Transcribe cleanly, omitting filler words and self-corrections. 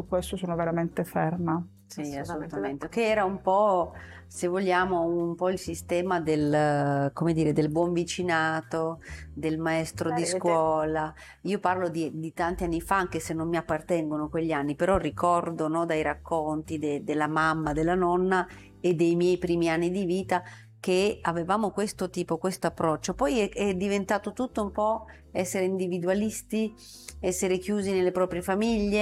questo sono veramente ferma. Sì, assolutamente. Che era un po', se vogliamo, un po' il sistema del, come dire, del buon vicinato, del maestro di scuola. Io parlo di tanti anni fa, anche se non mi appartengono quegli anni, però ricordo, no, dai racconti della mamma, della nonna e dei miei primi anni di vita che avevamo questo tipo, questo approccio. Poi è diventato tutto un po' essere individualisti, essere chiusi nelle proprie famiglie.